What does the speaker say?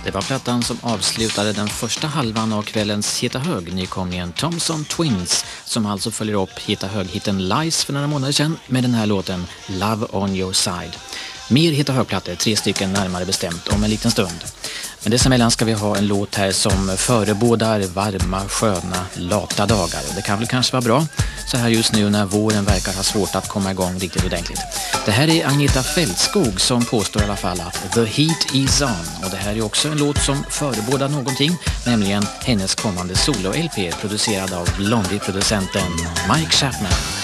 Det var plattan som avslutade den första halvan av kvällens Hitta Hög-nykomlingen Thompson Twins, som alltså följer upp Hitta Hög-hitten Lies för några månader sedan med den här låten Love on your side. Mer Hitta Hög-plattor, 3 stycken närmare bestämt om en liten stund. Men dessemellan ska vi ha en låt här som förebådar varma, sköna, lata dagar. Och det kan väl kanske vara bra så här just nu när våren verkar ha svårt att komma igång riktigt ordentligt. Det här är Agneta Fältskog som påstår i alla fall att The Heat is on. Och det här är också en låt som förebådar någonting, nämligen hennes kommande solo-LP producerad av Blondie-producenten Mike Chapman.